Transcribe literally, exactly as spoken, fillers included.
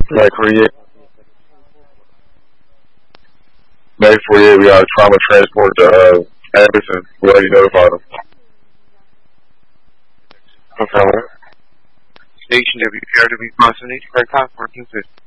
May forty-eight. May forty-eight, we got trauma transport to uh, Anderson. We already notified them. Confirm that. Station W P R W Boston H. Card Cop, working fifty.